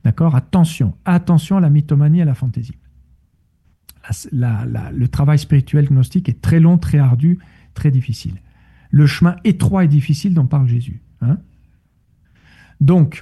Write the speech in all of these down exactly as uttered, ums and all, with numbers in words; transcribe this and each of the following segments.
D'accord? Attention, attention à la mythomanie et à la fantaisie. La- la- la- le travail spirituel gnostique est très long, très ardu, très difficile. Le chemin étroit et difficile dont parle Jésus. Hein. Donc,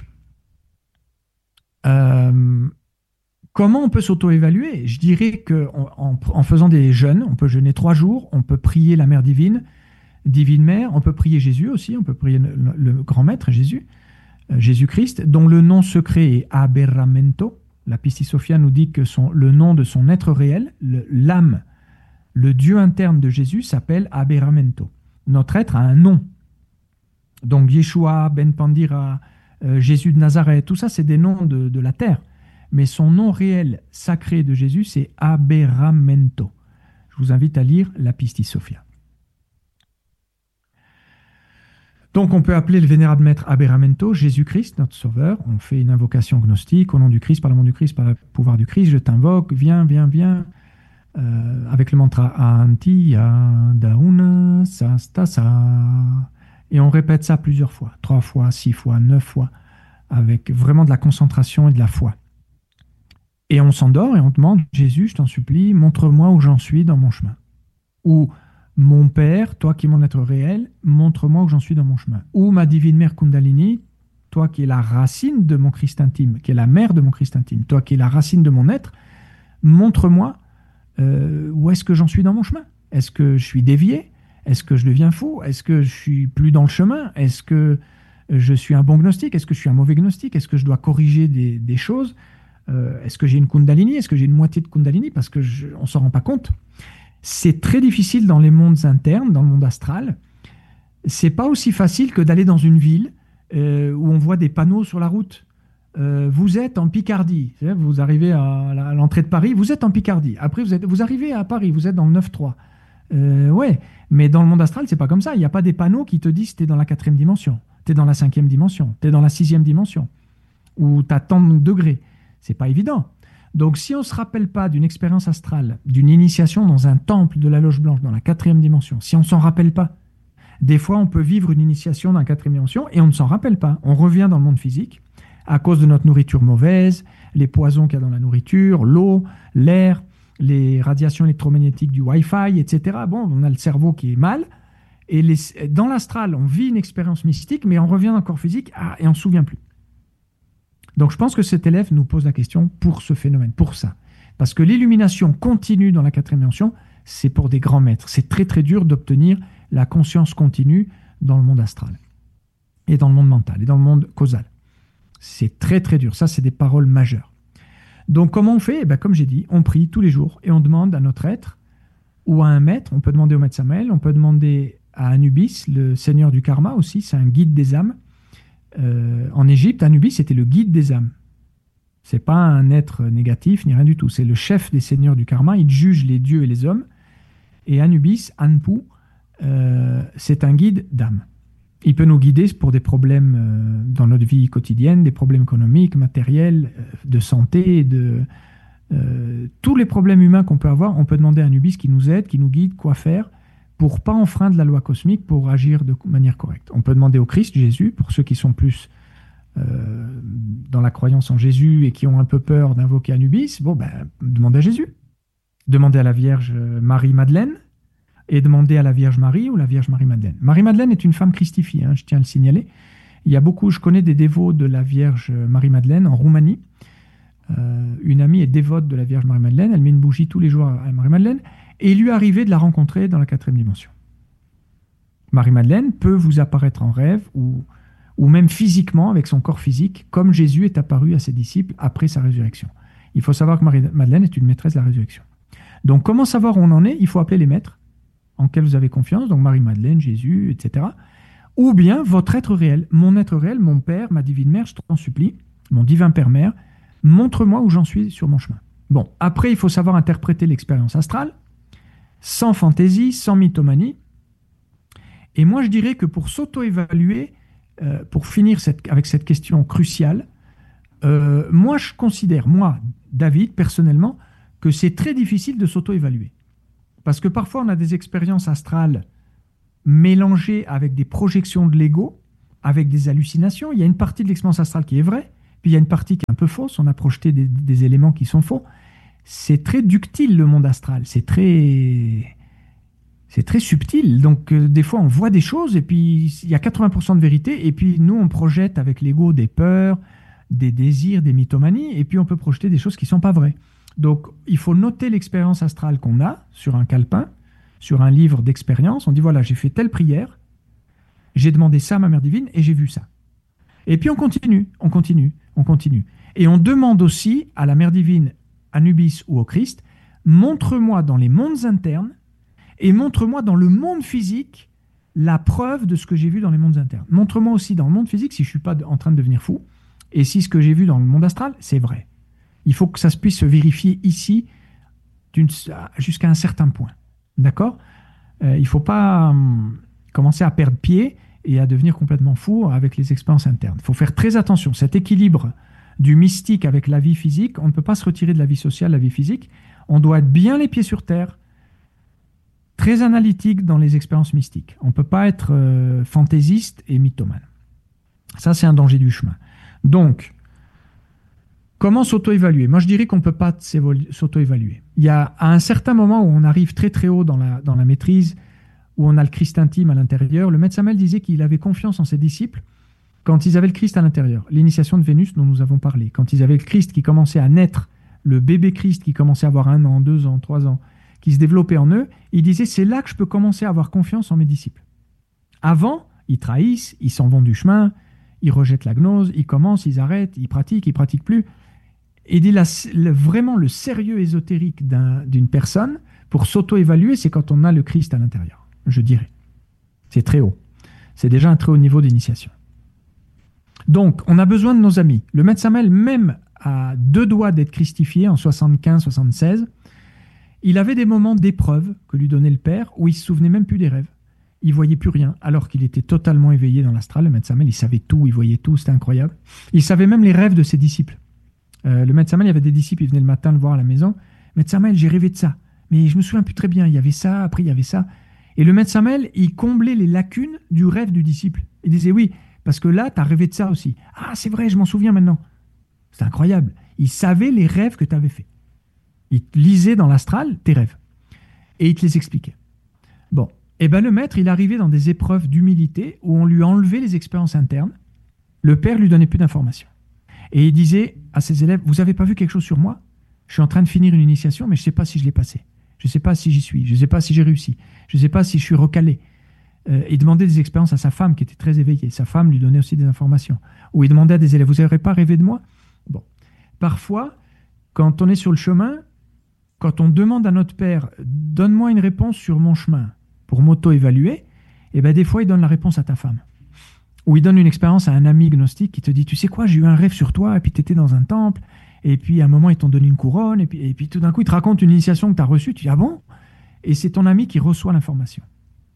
euh, comment on peut s'auto-évaluer? Je dirais qu'en en, en faisant des jeûnes, on peut jeûner trois jours, on peut prier la Mère divine, Divine Mère, on peut prier Jésus aussi, on peut prier le, le grand maître Jésus, euh, Jésus-Christ, dont le nom secret est Aberramento. La Pistis Sophia nous dit que son, le nom de son être réel, le- l'âme, le Dieu interne de Jésus s'appelle Aberramento. Notre être a un nom. Donc Yeshua, Ben Pandira, euh, Jésus de Nazareth, tout ça c'est des noms de, de la terre. Mais son nom réel sacré de Jésus c'est Aberramento. Je vous invite à lire la Pistis Sophia. Donc on peut appeler le vénérable maître Aberramento Jésus-Christ, notre sauveur. On fait une invocation gnostique au nom du Christ, par le nom du Christ, par le pouvoir du Christ. Je t'invoque, viens, viens, viens. Euh, avec le mantra Antiya Dauna Sastasa. Et on répète ça plusieurs fois, trois fois, six fois, neuf fois, avec vraiment de la concentration et de la foi. Et on s'endort et on demande, Jésus, je t'en supplie, montre-moi où j'en suis dans mon chemin. Ou mon Père, toi qui es mon être réel, montre-moi où j'en suis dans mon chemin. Ou ma divine mère Kundalini, toi qui es la racine de mon Christ intime, qui est la mère de mon Christ intime, toi qui es la racine de mon être, montre-moi euh, où est-ce que j'en suis dans mon chemin. Est-ce que je suis dévié? Est-ce que je deviens fou? Est-ce que je suis plus dans le chemin? Est-ce que je suis un bon gnostique? Est-ce que je suis un mauvais gnostique? Est-ce que je dois corriger des, des choses? euh, Est-ce que j'ai une Kundalini? Est-ce que j'ai une moitié de Kundalini? Parce qu'on ne s'en rend pas compte. C'est très difficile dans les mondes internes, dans le monde astral. C'est pas aussi facile que d'aller dans une ville euh, où on voit des panneaux sur la route. Euh, vous êtes en Picardie. Vous arrivez à, à l'entrée de Paris, vous êtes en Picardie. Après, vous, êtes, vous arrivez à Paris, vous êtes dans le neuf trois. Euh, ouais, mais dans le monde astral, c'est pas comme ça. Il n'y a pas des panneaux qui te disent t'es dans la quatrième dimension, t'es dans la cinquième dimension, t'es dans la sixième dimension, ou t'as tant de degrés. C'est pas évident. Donc, si on ne se rappelle pas d'une expérience astrale, d'une initiation dans un temple de la Loge Blanche, dans la quatrième dimension, si on ne s'en rappelle pas, des fois, on peut vivre une initiation dans la quatrième dimension et on ne s'en rappelle pas. On revient dans le monde physique à cause de notre nourriture mauvaise, les poisons qu'il y a dans la nourriture, l'eau, l'air, les radiations électromagnétiques du Wi-Fi, et cetera. Bon, on a le cerveau qui est mal. Et les, dans l'astral, on vit une expérience mystique, mais on revient dans le corps physique ah, et on ne se souvient plus. Donc je pense que cet élève nous pose la question pour ce phénomène, pour ça. Parce que l'illumination continue dans la quatrième dimension, c'est pour des grands maîtres. C'est très très dur d'obtenir la conscience continue dans le monde astral, et dans le monde mental, et dans le monde causal. C'est très très dur. Ça, c'est des paroles majeures. Donc comment on fait? Eh bien, comme j'ai dit, on prie tous les jours et on demande à notre être ou à un maître. On peut demander au maître Samael, on peut demander à Anubis, le seigneur du karma aussi, c'est un guide des âmes. Euh, en Égypte, Anubis était le guide des âmes. C'est pas un être négatif ni rien du tout. C'est le chef des seigneurs du karma. Il juge les dieux et les hommes. Et Anubis, Anpu, euh, c'est un guide d'âme. Il peut nous guider pour des problèmes euh, dans notre vie quotidienne, des problèmes économiques, matériels, euh, de santé, de euh, tous les problèmes humains qu'on peut avoir. On peut demander à Anubis qui nous aide, qui nous guide, quoi faire pour pas enfreindre la loi cosmique, pour agir de manière correcte. On peut demander au Christ, Jésus, pour ceux qui sont plus euh, dans la croyance en Jésus et qui ont un peu peur d'invoquer Anubis. Bon, ben, demandez à Jésus. Demandez à la Vierge Marie-Madeleine et demandez à la Vierge Marie ou la Vierge Marie-Madeleine. Marie-Madeleine est une femme christifiée, hein, je tiens à le signaler. Il y a beaucoup, je connais des dévots de la Vierge Marie-Madeleine en Roumanie. Euh, une amie est dévote de la Vierge Marie-Madeleine, elle met une bougie tous les jours à Marie-Madeleine, et il lui est arrivé de la rencontrer dans la quatrième dimension. Marie-Madeleine peut vous apparaître en rêve ou, ou même physiquement avec son corps physique, comme Jésus est apparu à ses disciples après sa résurrection. Il faut savoir que Marie-Madeleine est une maîtresse de la résurrection. Donc comment savoir où on en est? Il faut appeler les maîtres en quels vous avez confiance, donc Marie-Madeleine, Jésus, et cetera. Ou bien votre être réel, mon être réel, mon Père, ma divine mère, je t'en supplie, mon divin Père-Mère, montre-moi où j'en suis sur mon chemin. Bon, après, il faut savoir interpréter l'expérience astrale, sans fantaisie, sans mythomanie. Et moi, je dirais que pour s'auto-évaluer, euh, pour finir cette, avec cette question cruciale, euh, moi, je considère, moi, David, personnellement, que c'est très difficile de s'auto-évaluer. Parce que parfois, on a des expériences astrales mélangées avec des projections de l'ego, avec des hallucinations. Il y a une partie de l'expérience astrale qui est vraie, puis Puis il y a une partie qui est un peu fausse, on a projeté des, des éléments qui sont faux. C'est très ductile le monde astral, c'est très, c'est très subtil. Donc euh, des fois on voit des choses et puis il y a quatre-vingts pour cent de vérité et puis nous on projette avec l'ego des peurs, des désirs, des mythomanies et puis on peut projeter des choses qui ne sont pas vraies. Donc il faut noter l'expérience astrale qu'on a sur un calepin, sur un livre d'expérience. On dit voilà, j'ai fait telle prière, j'ai demandé ça à ma mère divine et j'ai vu ça. Et puis on continue, on continue, on continue. Et on demande aussi à la mère divine, Anubis ou au Christ, montre-moi dans les mondes internes et montre-moi dans le monde physique la preuve de ce que j'ai vu dans les mondes internes. Montre-moi aussi dans le monde physique si je ne suis pas en train de devenir fou et si ce que j'ai vu dans le monde astral, c'est vrai. Il faut que ça se puisse se vérifier ici jusqu'à un certain point. D'accord ? euh, Il ne faut pas hum, commencer à perdre pied et à devenir complètement fou avec les expériences internes. Il faut faire très attention. Cet équilibre du mystique avec la vie physique, on ne peut pas se retirer de la vie sociale, la vie physique. On doit être bien les pieds sur terre, très analytique dans les expériences mystiques. On ne peut pas être euh, fantaisiste et mythomane. Ça, c'est un danger du chemin. Donc, comment s'auto-évaluer ? Moi, je dirais qu'on ne peut pas s'auto-évaluer. Il y a à un certain moment où on arrive très très haut dans la, dans la maîtrise, où on a le Christ intime à l'intérieur. Le maître Samuel disait qu'il avait confiance en ses disciples quand ils avaient le Christ à l'intérieur. L'initiation de Vénus dont nous avons parlé. Quand ils avaient le Christ qui commençait à naître, le bébé Christ qui commençait à avoir un an, deux ans, trois ans, qui se développait en eux, il disait c'est là que je peux commencer à avoir confiance en mes disciples. Avant, ils trahissent, ils s'en vont du chemin, ils rejettent la gnose, ils commencent, ils arrêtent, ils pratiquent, ils pratiquent plus. Et il dit là, le, vraiment le sérieux ésotérique d'un, d'une personne pour s'auto-évaluer, c'est quand on a le Christ à l'intérieur, je dirais. C'est très haut. C'est déjà un très haut niveau d'initiation. Donc, on a besoin de nos amis. Le maître Samuel, même à deux doigts d'être christifié en soixante-quinze soixante-seize, il avait des moments d'épreuve que lui donnait le Père où il ne se souvenait même plus des rêves. Il ne voyait plus rien, alors qu'il était totalement éveillé dans l'astral. Le maître Samuel, il savait tout, il voyait tout, c'était incroyable. Il savait même les rêves de ses disciples. Euh, le maître Samuel, il y avait des disciples, il venait le matin le voir à la maison. Maître Samuel, j'ai rêvé de ça, mais je ne me souviens plus très bien. Il y avait ça, après il y avait ça. Et le maître Samuel, il comblait les lacunes du rêve du disciple. Il disait oui, parce que là, tu as rêvé de ça aussi. Ah, c'est vrai, je m'en souviens maintenant. C'est incroyable. Il savait les rêves que tu avais faits. Il lisait dans l'astral tes rêves. Et il te les expliquait. Bon. Et bien le maître, il arrivait dans des épreuves d'humilité où on lui enlevait les expériences internes. Le Père lui donnait plus d'informations. Et il disait à ses élèves, vous n'avez pas vu quelque chose sur moi ? Je suis en train de finir une initiation, mais je ne sais pas si je l'ai passée. Je ne sais pas si j'y suis. Je ne sais pas si j'ai réussi. Je ne sais pas si je suis recalé. Euh, il demandait des expériences à sa femme qui était très éveillée. Sa femme lui donnait aussi des informations. Ou il demandait à des élèves, vous n'aurez pas rêvé de moi ? Bon. Parfois, quand on est sur le chemin, quand on demande à notre Père, donne-moi une réponse sur mon chemin pour m'auto-évaluer, et ben des fois, il donne la réponse à ta femme. Ou il donne une expérience à un ami gnostique qui te dit, tu sais quoi, j'ai eu un rêve sur toi, et puis tu étais dans un temple, et puis à un moment, ils t'ont donné une couronne, et puis, et puis tout d'un coup, il te raconte une initiation que tu as reçue, tu dis, ah bon ? Et c'est ton ami qui reçoit l'information. D'accord ?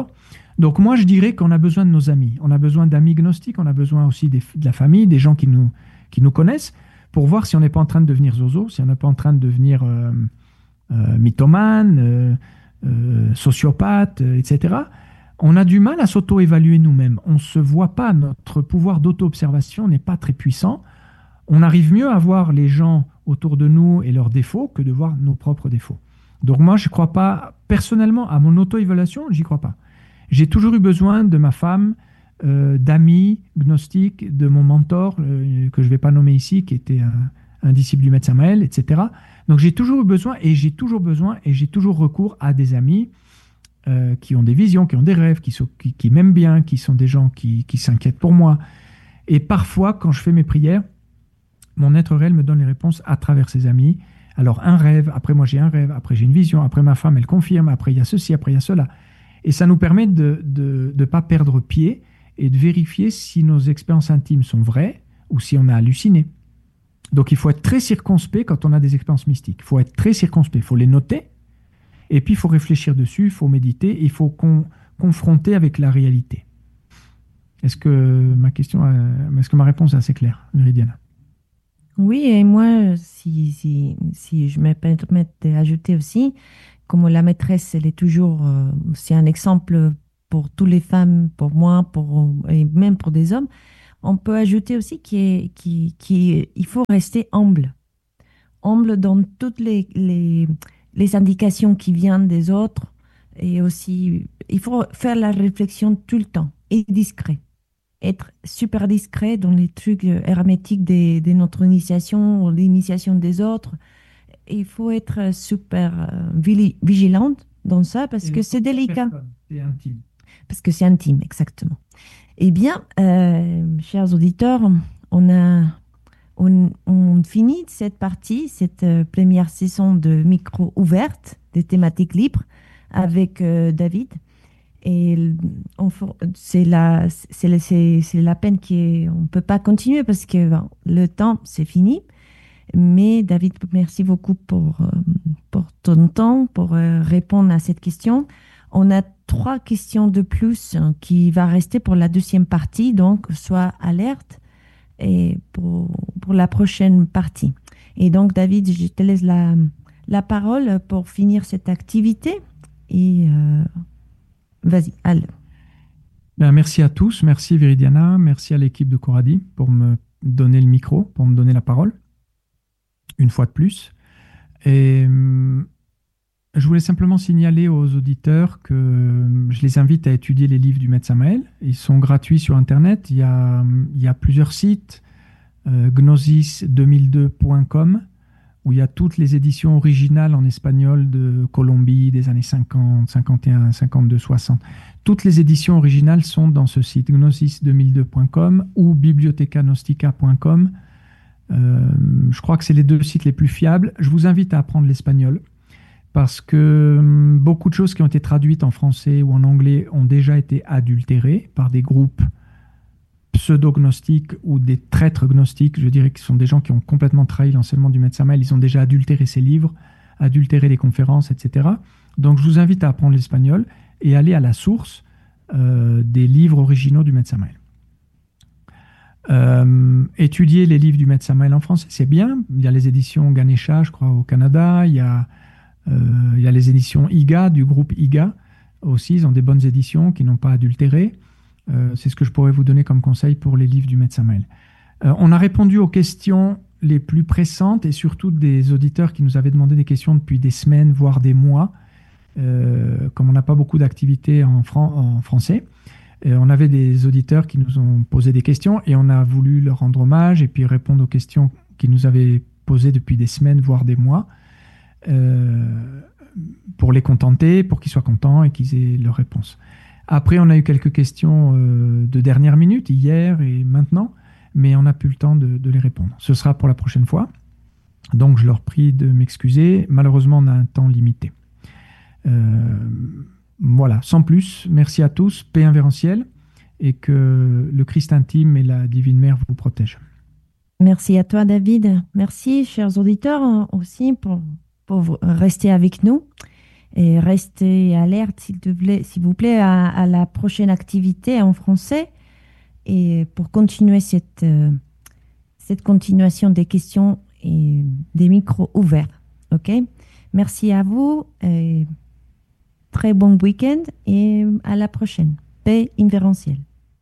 Donc moi, je dirais qu'on a besoin de nos amis. On a besoin d'amis gnostiques, on a besoin aussi des, de la famille, des gens qui nous, qui nous connaissent, pour voir si on n'est pas en train de devenir zozo, si on n'est pas en train de devenir euh, euh, mythomane, euh, euh, sociopathe, euh, et cetera. On a du mal à s'auto-évaluer nous-mêmes. On ne se voit pas. Notre pouvoir d'auto-observation n'est pas très puissant. On arrive mieux à voir les gens autour de nous et leurs défauts que de voir nos propres défauts. Donc moi, je ne crois pas, personnellement, à mon auto-évaluation, j'y crois pas. J'ai toujours eu besoin de ma femme, euh, d'amis gnostiques, de mon mentor, euh, que je ne vais pas nommer ici, qui était un, un disciple du maître Samuel, et cetera. Donc j'ai toujours eu besoin, et j'ai toujours besoin, et j'ai toujours recours à des amis euh, qui ont des visions, qui ont des rêves, qui, sont, qui, qui m'aiment bien, qui sont des gens qui, qui s'inquiètent pour moi. Et parfois, quand je fais mes prières, mon être réel me donne les réponses à travers ses amis. Alors un rêve, après moi j'ai un rêve, après j'ai une vision, après ma femme elle confirme, après il y a ceci, après il y a cela. Et ça nous permet de ne de, de pas perdre pied et de vérifier si nos expériences intimes sont vraies ou si on a halluciné. Donc il faut être très circonspect quand on a des expériences mystiques. Il faut être très circonspect, il faut les noter, et puis il faut réfléchir dessus, il faut méditer, et il faut con, confronter avec la réalité. Est-ce que ma question, a, est-ce que ma réponse est assez claire, Viridiana ? Oui, et moi, si, si, si je me permets d'ajouter aussi, comme la maîtresse, elle est toujours, euh, c'est un exemple pour toutes les femmes, pour moi, pour, et même pour des hommes. on peut ajouter aussi qu'il qu'il, qu'il, il faut rester humble. Humble dans toutes les, les, les indications qui viennent des autres. Et aussi, il faut faire la réflexion tout le temps et discret. Être super discret dans les trucs hermétiques de, de notre initiation ou l'initiation des autres. Il faut être super euh, vigilante dans ça parce Et que c'est délicat. C'est intime. Parce que c'est intime, exactement. Eh bien, euh, chers auditeurs, on a on, on finit cette partie, cette euh, première saison de micro ouverte, des thématiques libres avec euh, David. Et on, c'est la, c'est, c'est, c'est la peine qu'on ne peut pas continuer parce que bon, le temps, c'est fini. Mais David, merci beaucoup pour, euh, pour ton temps, pour euh, répondre à cette question. On a trois questions de plus hein, qui va rester pour la deuxième partie, donc sois alerte et pour, pour la prochaine partie. Et donc David, je te laisse la, la parole pour finir cette activité et euh, vas-y, allez. Ben, merci à tous, merci Viridiana, merci à l'équipe de Coradi pour me donner le micro, pour me donner la parole, une fois de plus. Et je voulais simplement signaler aux auditeurs que je les invite à étudier les livres du Maître Samael. Ils sont gratuits sur Internet. Il y a, il y a plusieurs sites, euh, gnosis deux mille deux point com, où il y a toutes les éditions originales en espagnol de Colombie des années cinquante, cinquante et un, cinquante-deux, soixante. Toutes les éditions originales sont dans ce site, gnosis deux mille deux point com ou bibliotheca gnostica point com. Euh, je crois que c'est les deux sites les plus fiables. Je vous invite à apprendre l'espagnol, parce que hum, beaucoup de choses qui ont été traduites en français ou en anglais ont déjà été adultérées par des groupes pseudo-gnostiques ou des traîtres gnostiques, je dirais que ce sont des gens qui ont complètement trahi l'enseignement du Maître Samael. Ils ont déjà adultéré ses livres, adultéré les conférences, et cetera. Donc je vous invite à apprendre l'espagnol et aller à la source euh, des livres originaux du Maître Samael. Euh, étudier les livres du Maître Samael en français, c'est bien. Il y a les éditions Ganesha, je crois, au Canada. Il y a Euh, il y a les éditions I G A, du groupe I G A aussi, ils ont des bonnes éditions qui n'ont pas adultéré. Euh, c'est ce que je pourrais vous donner comme conseil pour les livres du Maître Samael. Euh, on a répondu aux questions les plus pressantes et surtout des auditeurs qui nous avaient demandé des questions depuis des semaines, voire des mois. Euh, comme on n'a pas beaucoup d'activités en, fran- en français, euh, on avait des auditeurs qui nous ont posé des questions et on a voulu leur rendre hommage et puis répondre aux questions qu'ils nous avaient posées depuis des semaines, voire des mois. Euh, pour les contenter, pour qu'ils soient contents et qu'ils aient leurs réponses. Après, on a eu quelques questions euh, de dernière minute, hier et maintenant, mais on n'a plus le temps de, de les répondre. Ce sera pour la prochaine fois. Donc, je leur prie de m'excuser. Malheureusement, on a un temps limité. Euh, voilà, sans plus, merci à tous, paix invérencielle, et que le Christ intime et la Divine Mère vous protègent. Merci à toi, David. Merci, chers auditeurs, aussi pour pour rester avec nous et rester alerte, s'il te plaît, s'il vous plaît, à, à la prochaine activité en français et pour continuer cette, euh, cette continuation des questions et des micros ouverts. OK? Merci à vous. Et très bon week-end et à la prochaine. Paix invérencielle.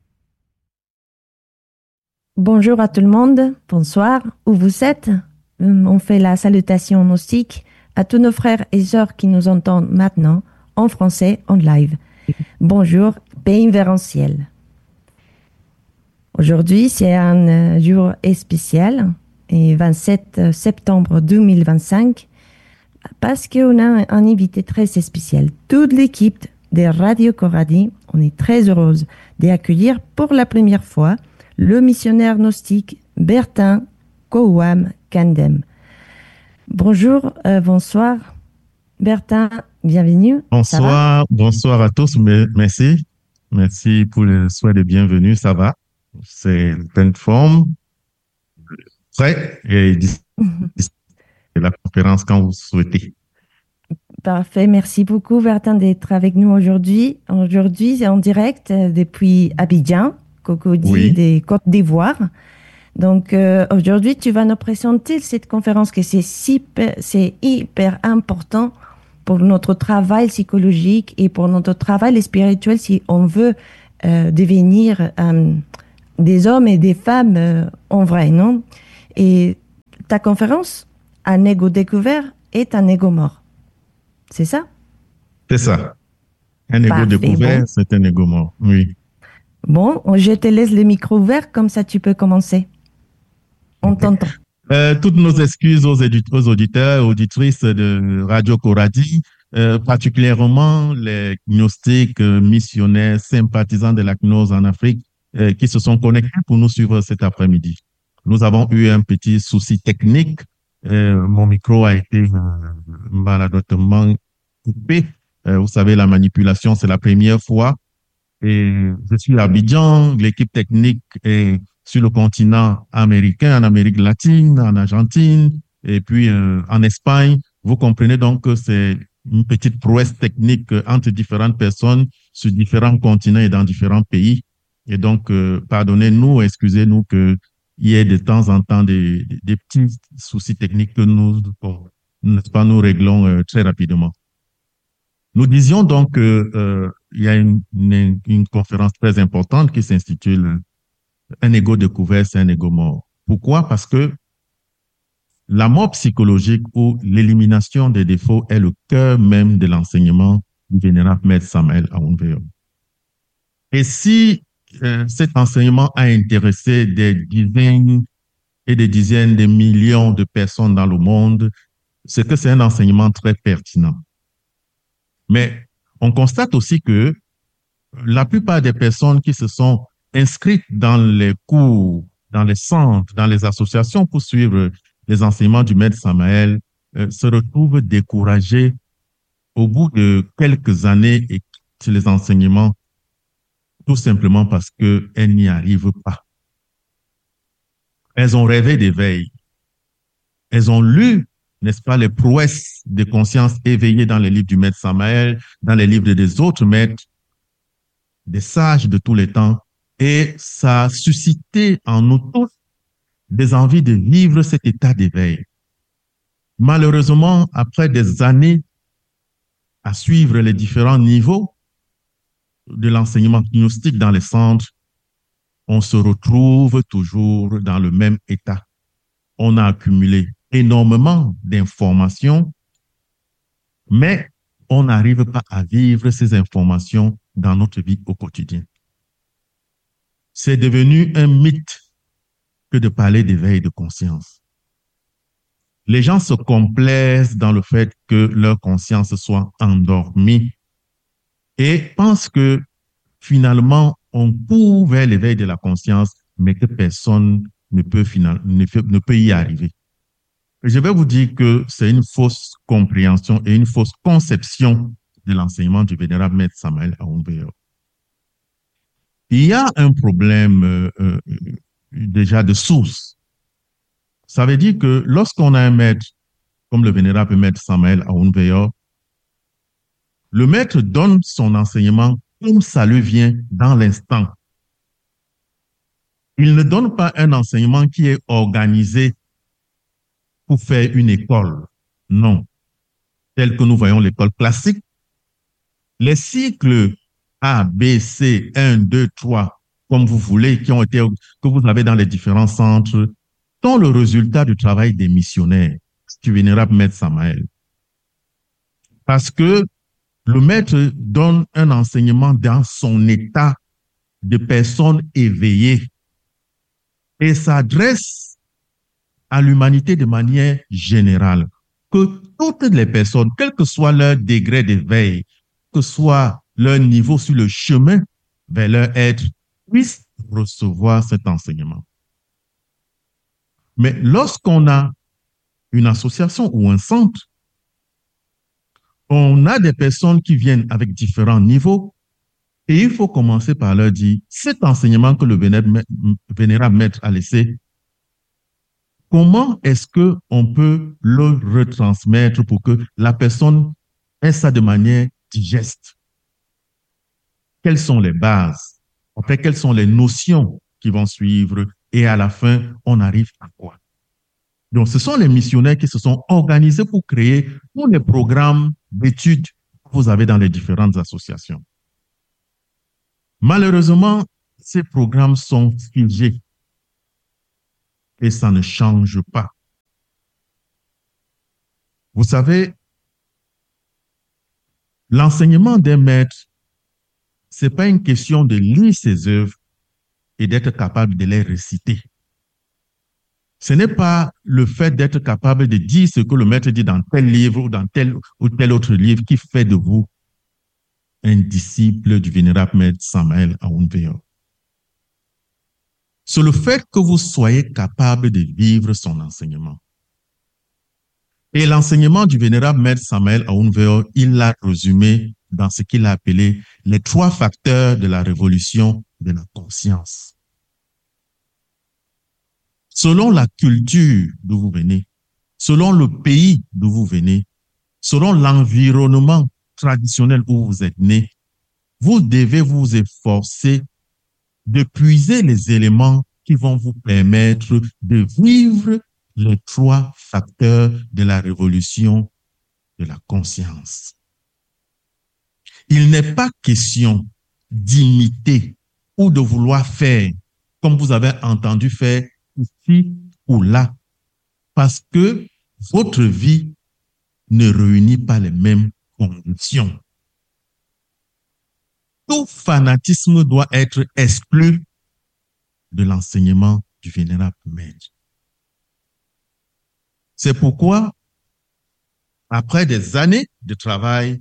Bonjour à tout le monde. Bonsoir. Où vous êtes? On fait la salutation gnostique à tous nos frères et sœurs qui nous entendent maintenant en français, en live. Bonjour, paix invérencielle. Aujourd'hui, c'est un jour spécial, et vingt-sept septembre deux mille vingt-cinq, parce qu'on a un invité très spécial. Toute l'équipe de Radio Coradi, on est très heureuse d'accueillir pour la première fois le missionnaire gnostique Bertin Kouam Kandem. Bonjour, euh, bonsoir. Bertin, bienvenue. Bonsoir, bonsoir à tous. Merci. Merci pour le souhait de bienvenue. Ça va? C'est pleine forme. Prêt et la conférence quand vous souhaitez. Parfait. Merci beaucoup, Bertin, d'être avec nous aujourd'hui. Aujourd'hui, c'est en direct depuis Abidjan, Cocody oui. des Côtes d'Ivoire. Donc, euh, aujourd'hui, tu vas nous présenter cette conférence que c'est, super, c'est hyper important pour notre travail psychologique et pour notre travail spirituel si on veut euh, devenir un, des hommes et des femmes euh, en vrai, non? Et ta conférence, un ego découvert est un ego mort. C'est ça? C'est ça. Un ego Parfait, découvert, bon. c'est un ego mort. Oui. Bon, je te laisse le micro ouvert, comme ça tu peux commencer. On t'entend. Euh, toutes nos excuses aux, édit- aux auditeurs, auditrices de Radio Coradi, euh, particulièrement les gnostiques, euh, missionnaires, sympathisants de la gnose en Afrique, euh, qui se sont connectés pour nous suivre cet après-midi. Nous avons eu un petit souci technique. Euh, mon micro a été euh, maladroitement coupé. Euh, vous savez, la manipulation, c'est la première fois. Et je suis à Abidjan, l'équipe technique est sur le continent américain, en Amérique latine, en Argentine, et puis euh, en Espagne. Vous comprenez donc que c'est une petite prouesse technique entre différentes personnes sur différents continents et dans différents pays. Et donc, euh, pardonnez-nous, excusez-nous qu'il y ait de temps en temps des, des, des petits soucis techniques que nous, bon, n'est-ce pas, nous réglons euh, très rapidement. Nous disions donc qu'il euh, y a une, une, une conférence très importante qui s'intitule Un ego découvert, c'est un ego mort. Pourquoi? Parce que la mort psychologique ou l'élimination des défauts est le cœur même de l'enseignement du vénérable Maître Samael Aounveyo. Et si euh, cet enseignement a intéressé des dizaines et des dizaines de millions de personnes dans le monde, c'est que c'est un enseignement très pertinent. Mais on constate aussi que la plupart des personnes qui se sont inscrites dans les cours, dans les centres, dans les associations pour suivre les enseignements du Maître Samael euh, se retrouvent découragées au bout de quelques années et quittent les enseignements tout simplement parce qu'elles n'y arrivent pas. Elles ont rêvé d'éveil. Elles ont lu, n'est-ce pas, les prouesses de conscience éveillées dans les livres du Maître Samael, dans les livres des autres maîtres, des sages de tous les temps, et ça a suscité en nous tous des envies de vivre cet état d'éveil. Malheureusement, après des années à suivre les différents niveaux de l'enseignement gnostique dans les centres, on se retrouve toujours dans le même état. On a accumulé énormément d'informations, mais on n'arrive pas à vivre ces informations dans notre vie au quotidien. C'est devenu un mythe que de parler d'éveil de conscience. Les gens se complaisent dans le fait que leur conscience soit endormie et pensent que finalement on court vers l'éveil de la conscience, mais que personne ne peut, final, ne, fait, ne peut y arriver. Je vais vous dire que c'est une fausse compréhension et une fausse conception de l'enseignement du vénérable Maître Samael Aounveyo. Il y a un problème euh, euh, déjà de source. Ça veut dire que lorsqu'on a un maître comme le vénérable Maître Samael Aounveyo, le maître donne son enseignement comme ça lui vient dans l'instant. Il ne donne pas un enseignement qui est organisé pour faire une école. Non. Tel que nous voyons l'école classique, les cycles A, B, C, un, deux, trois, comme vous voulez, qui ont été, que vous avez dans les différents centres, sont le résultat du travail des missionnaires, du vénérable Maître Samael. Parce que le maître donne un enseignement dans son état de personne éveillée et s'adresse à l'humanité de manière générale, que toutes les personnes, quel que soit leur degré d'éveil, que soit leur niveau sur le chemin vers leur être, puissent recevoir cet enseignement. Mais lorsqu'on a une association ou un centre, on a des personnes qui viennent avec différents niveaux et il faut commencer par leur dire cet enseignement que le vénérable maître a laissé, comment est-ce qu'on peut le retransmettre pour que la personne ait ça de manière digeste? Quelles sont les bases? Après, quelles sont les notions qui vont suivre? Et à la fin, on arrive à quoi? Donc, ce sont les missionnaires qui se sont organisés pour créer tous les programmes d'études que vous avez dans les différentes associations. Malheureusement, ces programmes sont figés et ça ne change pas. Vous savez, l'enseignement des maîtres, ce n'est pas une question de lire ses œuvres et d'être capable de les réciter. Ce n'est pas le fait d'être capable de dire ce que le maître dit dans tel livre ou dans tel ou tel autre livre qui fait de vous un disciple du vénérable maître Samael Aoun Véor. C'est le fait que vous soyez capable de vivre son enseignement. Et l'enseignement du vénérable maître Samael Aoun Véor, il l'a résumé dans ce qu'il a appelé les trois facteurs de la révolution de la conscience. Selon la culture d'où vous venez, selon le pays d'où vous venez, selon l'environnement traditionnel où vous êtes né, vous devez vous efforcer de puiser les éléments qui vont vous permettre de vivre les trois facteurs de la révolution de la conscience. Il n'est pas question d'imiter ou de vouloir faire comme vous avez entendu faire ici ou là, parce que votre vie ne réunit pas les mêmes conditions. Tout fanatisme doit être exclu de l'enseignement du vénérable maître. C'est pourquoi, après des années de travail,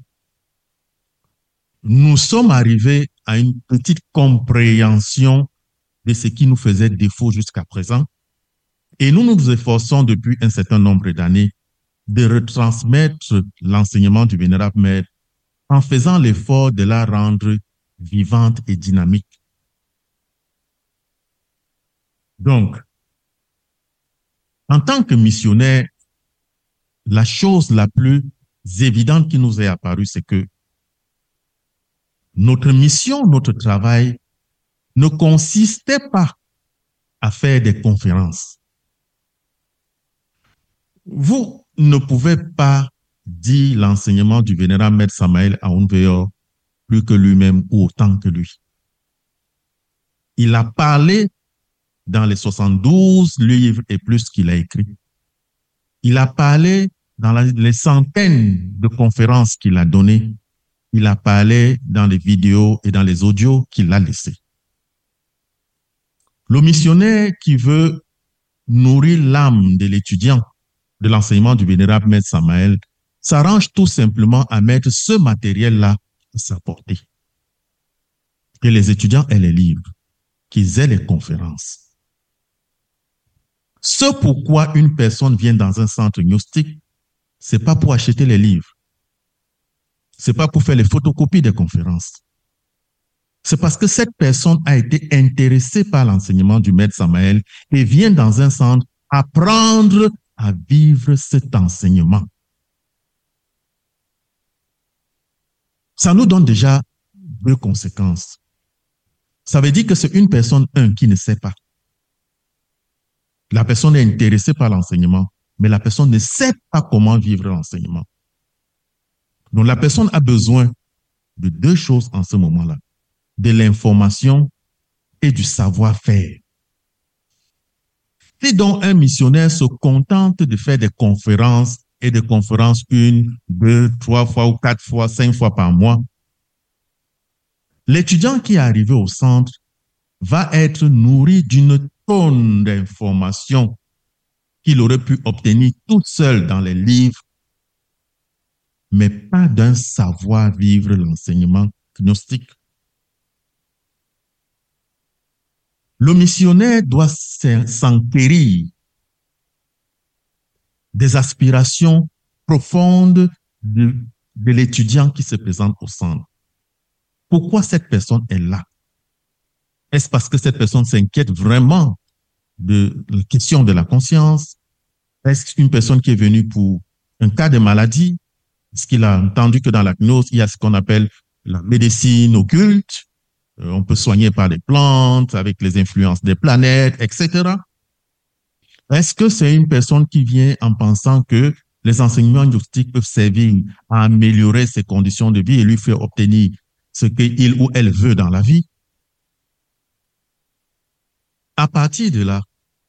nous sommes arrivés à une petite compréhension de ce qui nous faisait défaut jusqu'à présent. Et nous nous efforçons depuis un certain nombre d'années de retransmettre l'enseignement du vénérable maître en faisant l'effort de la rendre vivante et dynamique. Donc, en tant que missionnaire, la chose la plus évidente qui nous est apparue, c'est que notre mission, notre travail ne consistait pas à faire des conférences. Vous ne pouvez pas dire l'enseignement du vénérable maître Samael Aoun Véor plus que lui-même ou autant que lui. Il a parlé dans les soixante-douze livres et plus qu'il a écrit. Il a parlé dans la, les centaines de conférences qu'il a données. Il a parlé dans les vidéos et dans les audios qu'il a laissés. Le missionnaire qui veut nourrir l'âme de l'étudiant de l'enseignement du vénérable maître Samael s'arrange tout simplement à mettre ce matériel-là à sa portée. Que les étudiants aient les livres, qu'ils aient les conférences. Ce pourquoi une personne vient dans un centre gnostique, c'est pas pour acheter les livres. C'est pas pour faire les photocopies des conférences. C'est parce que cette personne a été intéressée par l'enseignement du maître Samael et vient dans un centre apprendre à vivre cet enseignement. Ça nous donne déjà deux conséquences. Ça veut dire que c'est une personne, un, qui ne sait pas. La personne est intéressée par l'enseignement, mais la personne ne sait pas comment vivre l'enseignement. Donc la personne a besoin de deux choses en ce moment-là, de l'information et du savoir-faire. Si donc un missionnaire se contente de faire des conférences et des conférences une, deux, trois fois ou quatre fois, cinq fois par mois, l'étudiant qui est arrivé au centre va être nourri d'une tonne d'informations qu'il aurait pu obtenir tout seul dans les livres, mais pas d'un savoir-vivre l'enseignement gnostique. Le missionnaire doit s'enquérir des aspirations profondes de, de l'étudiant qui se présente au centre. Pourquoi cette personne est là? Est-ce parce que cette personne s'inquiète vraiment de la question de la conscience? Est-ce qu'une personne qui est venue pour un cas de maladie? Est-ce qu'il a entendu que dans la gnose, il y a ce qu'on appelle la médecine occulte? Euh, on peut soigner par les plantes, avec les influences des planètes, et cetera. Est-ce que c'est une personne qui vient en pensant que les enseignements gnostiques peuvent servir à améliorer ses conditions de vie et lui faire obtenir ce qu'il ou elle veut dans la vie? À partir de là,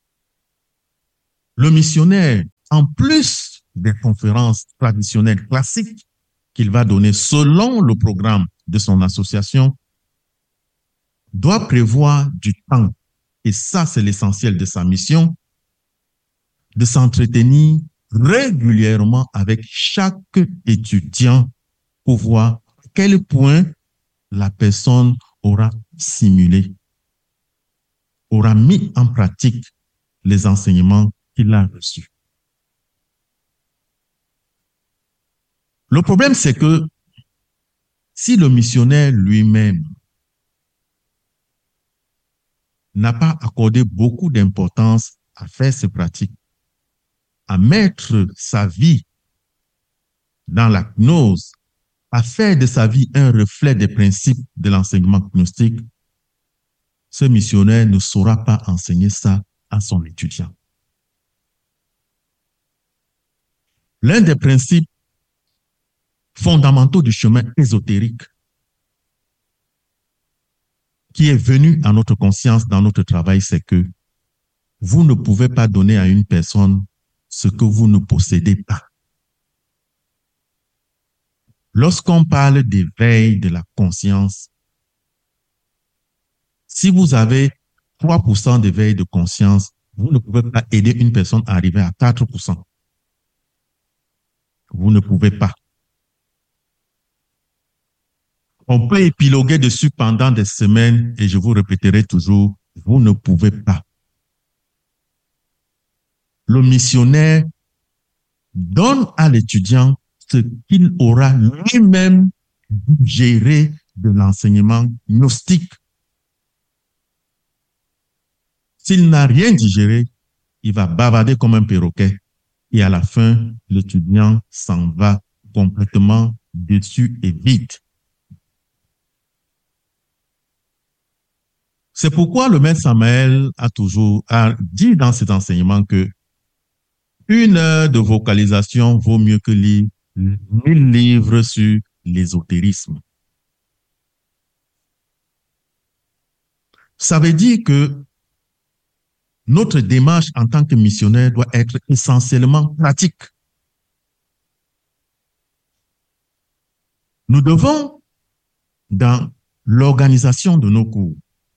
le missionnaire, en plus des conférences traditionnelles classiques qu'il va donner selon le programme de son association, doit prévoir du temps, et ça c'est l'essentiel de sa mission, de s'entretenir régulièrement avec chaque étudiant pour voir à quel point la personne aura simulé, aura mis en pratique les enseignements qu'il a reçus. Le problème, c'est que si le missionnaire lui-même n'a pas accordé beaucoup d'importance à faire ces pratiques, à mettre sa vie dans la gnose, à faire de sa vie un reflet des principes de l'enseignement gnostique, ce missionnaire ne saura pas enseigner ça à son étudiant. L'un des principes fondamentaux du chemin ésotérique qui est venu à notre conscience dans notre travail, c'est que vous ne pouvez pas donner à une personne ce que vous ne possédez pas. Lorsqu'on parle d'éveil de la conscience, si vous avez trois pour cent d'éveil de conscience, vous ne pouvez pas aider une personne à arriver à quatre pour cent. Vous ne pouvez pas. On peut épiloguer dessus pendant des semaines et je vous répéterai toujours, vous ne pouvez pas. Le missionnaire donne à l'étudiant ce qu'il aura lui-même géré de l'enseignement gnostique. S'il n'a rien digéré, il va bavarder comme un perroquet et à la fin, l'étudiant s'en va complètement déçu et vide. C'est pourquoi le maître Samael a toujours a dit dans ses enseignements que une heure de vocalisation vaut mieux que lire mille livres sur l'ésotérisme. Ça veut dire que notre démarche en tant que missionnaire doit être essentiellement pratique. Nous devons, dans l'organisation de nos cours,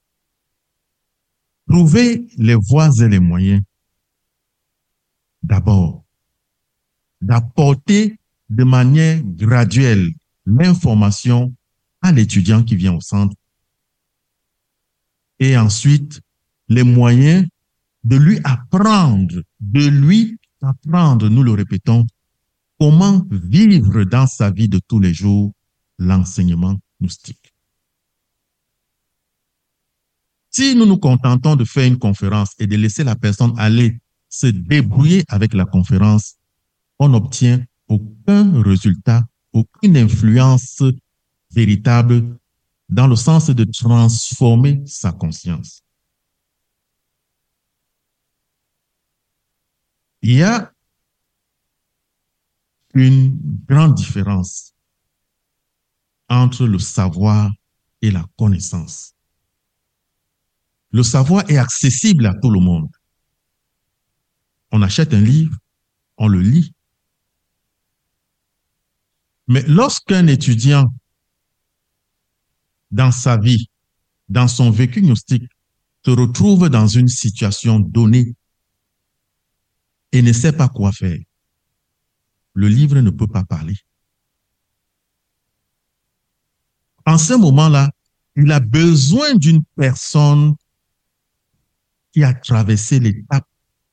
trouver les voies et les moyens, d'abord, d'apporter de manière graduelle l'information à l'étudiant qui vient au centre et ensuite les moyens de lui apprendre, de lui apprendre, nous le répétons, comment vivre dans sa vie de tous les jours l'enseignement gnostique. Si nous nous contentons de faire une conférence et de laisser la personne aller se débrouiller avec la conférence, on n'obtient aucun résultat, aucune influence véritable dans le sens de transformer sa conscience. Il y a une grande différence entre le savoir et la connaissance. Le savoir est accessible à tout le monde. On achète un livre, on le lit. Mais lorsqu'un étudiant, dans sa vie, dans son vécu gnostique, se retrouve dans une situation donnée et ne sait pas quoi faire, le livre ne peut pas parler. En ce moment-là, il a besoin d'une personne qui a traversé l'étape,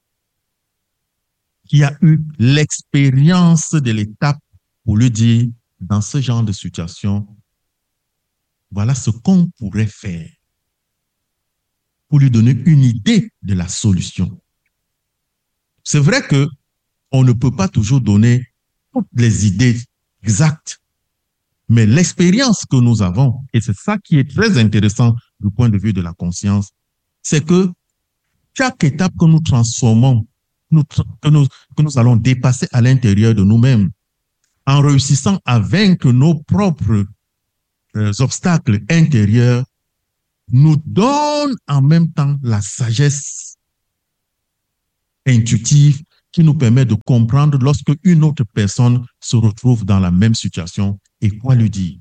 qui a eu l'expérience de l'étape pour lui dire, dans ce genre de situation, voilà ce qu'on pourrait faire pour lui donner une idée de la solution. C'est vrai que on ne peut pas toujours donner toutes les idées exactes, mais l'expérience que nous avons, et c'est ça qui est très intéressant du point de vue de la conscience, c'est que chaque étape que nous transformons, nous, que, nous, que nous allons dépasser à l'intérieur de nous-mêmes, en réussissant à vaincre nos propres euh, obstacles intérieurs, nous donne en même temps la sagesse intuitive qui nous permet de comprendre lorsque une autre personne se retrouve dans la même situation et quoi lui dire.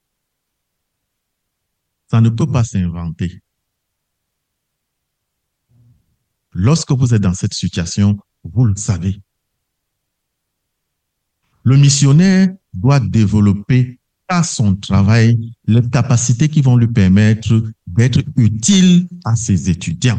Ça ne peut pas s'inventer. Lorsque vous êtes dans cette situation, vous le savez. Le missionnaire doit développer par son travail les capacités qui vont lui permettre d'être utile à ses étudiants.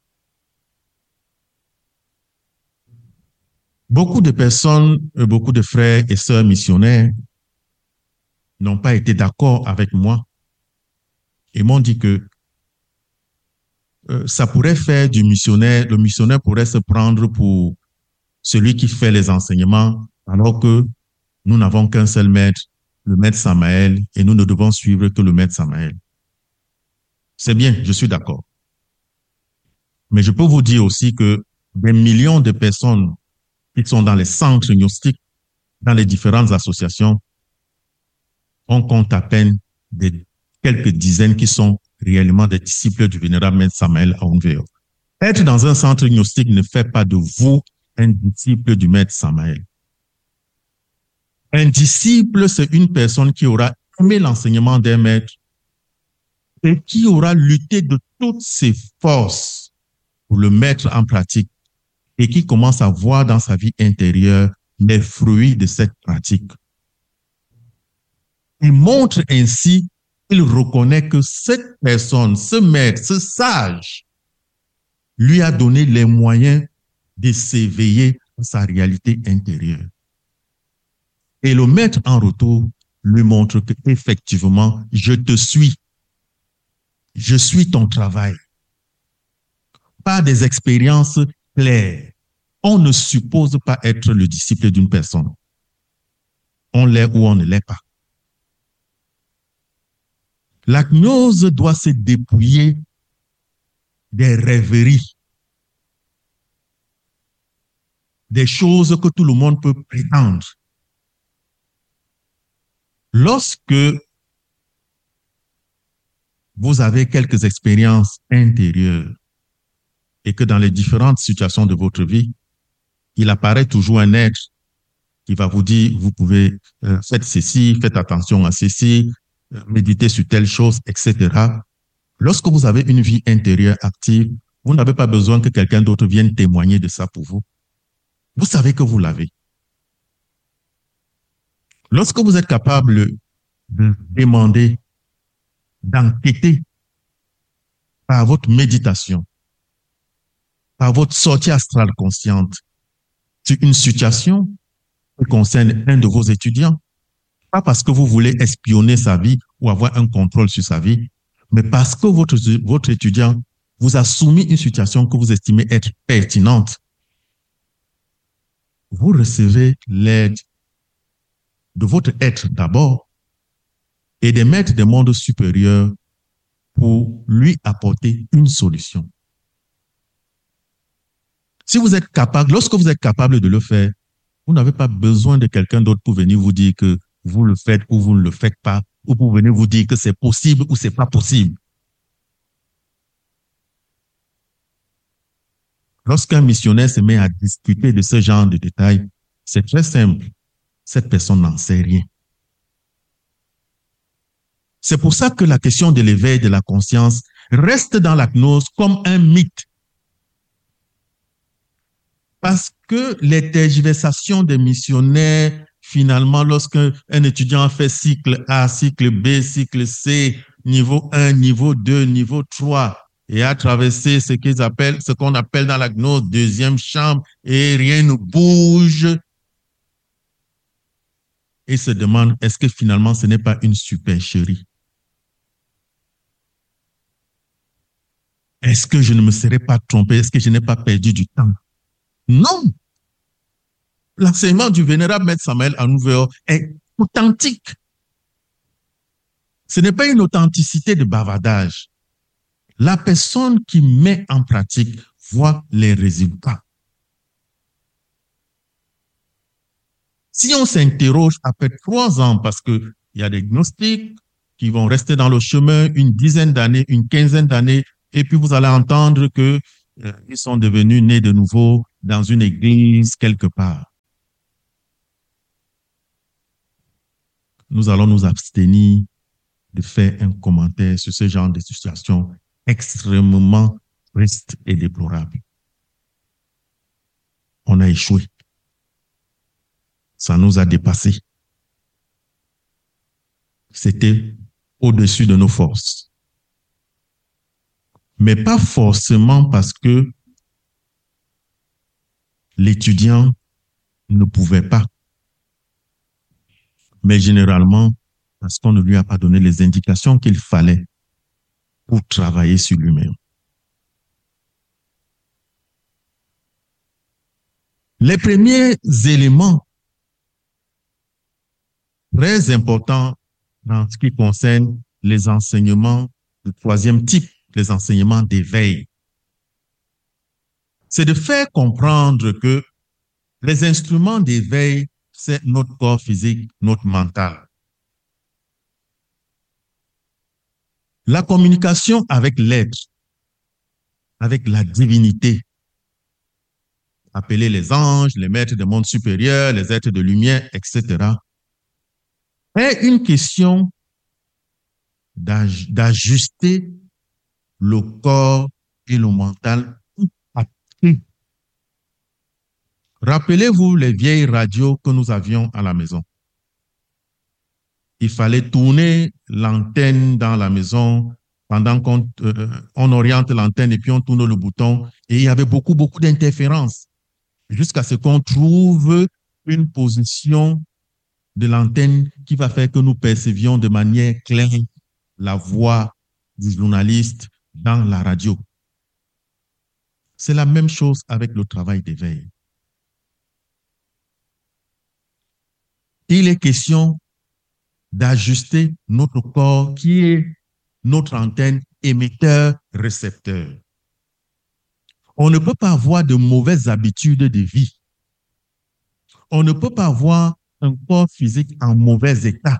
Beaucoup de personnes, beaucoup de frères et sœurs missionnaires n'ont pas été d'accord avec moi et m'ont dit que euh, ça pourrait faire du missionnaire, le missionnaire pourrait se prendre pour celui qui fait les enseignements, alors que nous n'avons qu'un seul maître, le maître Samaël, et nous ne devons suivre que le maître Samaël. C'est bien, je suis d'accord. Mais je peux vous dire aussi que des millions de personnes qui sont dans les centres gnostiques, dans les différentes associations, on compte à peine des quelques dizaines qui sont réellement des disciples du vénérable maître Samaël Aounvéo. Être dans un centre gnostique ne fait pas de vous un disciple du maître Samaël. Un disciple, c'est une personne qui aura aimé l'enseignement d'un maître et qui aura lutté de toutes ses forces pour le mettre en pratique et qui commence à voir dans sa vie intérieure les fruits de cette pratique. Il montre ainsi qu'il reconnaît que cette personne, ce maître, ce sage, lui a donné les moyens de s'éveiller à sa réalité intérieure. Et le maître en retour lui montre qu'effectivement, je te suis. Je suis ton travail. Par des expériences claires. On ne suppose pas être le disciple d'une personne. On l'est ou on ne l'est pas. La gnose doit se dépouiller des rêveries, des choses que tout le monde peut prétendre. Lorsque vous avez quelques expériences intérieures et que dans les différentes situations de votre vie, il apparaît toujours un être qui va vous dire, vous pouvez, euh, faites ceci, faites attention à ceci, euh, méditez sur telle chose, et cetera. Lorsque vous avez une vie intérieure active, vous n'avez pas besoin que quelqu'un d'autre vienne témoigner de ça pour vous. Vous savez que vous l'avez. Lorsque vous êtes capable de demander, d'enquêter par votre méditation, par votre sortie astrale consciente sur une situation qui concerne un de vos étudiants, pas parce que vous voulez espionner sa vie ou avoir un contrôle sur sa vie, mais parce que votre, votre étudiant vous a soumis une situation que vous estimez être pertinente, vous recevez l'aide de votre être d'abord et des maîtres des mondes supérieurs pour lui apporter une solution. Si vous êtes capable, lorsque vous êtes capable de le faire, vous n'avez pas besoin de quelqu'un d'autre pour venir vous dire que vous le faites ou vous ne le faites pas, ou pour venir vous dire que c'est possible ou c'est pas possible. Lorsqu'un missionnaire se met à discuter de ce genre de détails, c'est très simple. Cette personne n'en sait rien. C'est pour ça que la question de l'éveil de la conscience reste dans la gnose comme un mythe. Parce que les tergiversations des missionnaires, finalement, lorsqu'un étudiant fait cycle A, cycle B, cycle C, niveau un, niveau deux, niveau trois, et a traversé ce qu'ils appellent, ce qu'on appelle dans la gnose deuxième chambre, et rien ne bouge, et se demande, est-ce que finalement ce n'est pas une supercherie? Est-ce que je ne me serais pas trompé? Est-ce que je n'ai pas perdu du temps? Non! L'enseignement du vénérable maître Samaël Aounvéo est authentique. Ce n'est pas une authenticité de bavardage. La personne qui met en pratique voit les résultats. Si on s'interroge après trois ans, parce qu'il y a des gnostiques qui vont rester dans le chemin une dizaine d'années, une quinzaine d'années, et puis vous allez entendre que euh, ils sont devenus nés de nouveau dans une église quelque part. Nous allons nous abstenir de faire un commentaire sur ce genre de situation extrêmement triste et déplorable. On a échoué. Ça nous a dépassés. C'était au-dessus de nos forces. Mais pas forcément parce que l'étudiant ne pouvait pas, mais généralement parce qu'on ne lui a pas donné les indications qu'il fallait pour travailler sur lui-même. Les premiers éléments très importants dans ce qui concerne les enseignements du troisième type, les enseignements d'éveil, c'est de faire comprendre que les instruments d'éveil, c'est notre corps physique, notre mental. La communication avec l'être, avec la divinité, appelés les anges, les maîtres des mondes supérieurs, les êtres de lumière, et cetera, est une question d'ajuster le corps et le mental à tout. Rappelez-vous les vieilles radios que nous avions à la maison. Il fallait tourner l'antenne dans la maison pendant qu'on euh, on oriente l'antenne et puis on tourne le bouton et il y avait beaucoup, beaucoup d'interférences jusqu'à ce qu'on trouve une position de l'antenne qui va faire que nous percevions de manière claire la voix du journaliste dans la radio. C'est la même chose avec le travail d'éveil. Il est question d'ajuster notre corps qui est notre antenne émetteur-récepteur. On ne peut pas avoir de mauvaises habitudes de vie. On ne peut pas avoir un corps physique en mauvais état